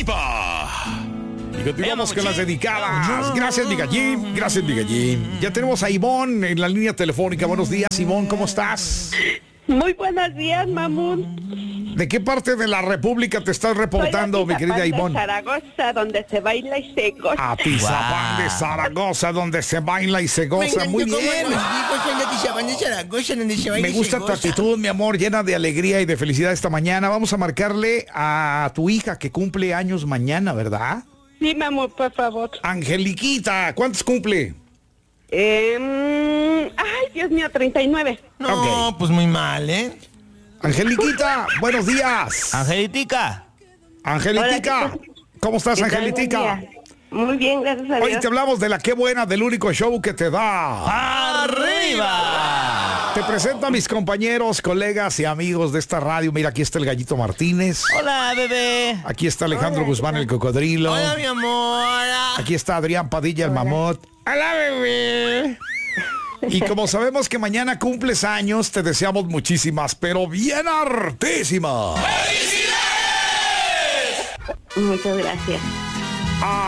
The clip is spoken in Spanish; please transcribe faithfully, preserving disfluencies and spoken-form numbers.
arriba. Y continuamos con las dedicadas. Gracias, mi gallín. Gracias, mi gallín. Ya tenemos a Ivonne en la línea telefónica. Buenos días, Ivonne. ¿Cómo estás? Muy buenos días, mamón. ¿De qué parte de la República te estás reportando, mi querida Ivonne? De Zaragoza, donde se baila y se goza. Atizapán wow. de Zaragoza, donde se baila y se goza. Muy bien. Me gusta tu actitud, mi amor, llena de alegría y de felicidad esta mañana. Vamos a marcarle a tu hija que cumple años mañana, ¿verdad? Sí, mamón, por favor. Angeliquita, ¿cuántos cumple? Eh, ay, Dios mío, treinta y nueve. No, okay. Pues muy mal, ¿eh? Angeliquita, buenos días. Angelitica. Angelitica, Hola, ¿cómo estás, Angelitica? Muy bien, gracias a Dios. Hoy te hablamos de la Qué Buena, del único show que te da ¡arriba! Te presento a mis compañeros, colegas y amigos de esta radio. Mira, aquí está el Gallito Martínez. Hola, bebé. Aquí está Alejandro Hola, Guzmán, el Cocodrilo. Hola, mi amor. Aquí está Adrián Padilla, el Hola. Mamut. Hola, bebé. Y como sabemos que mañana cumples años, te deseamos muchísimas, pero bien hartísimas. ¡Felicidades! Muchas gracias. Ah,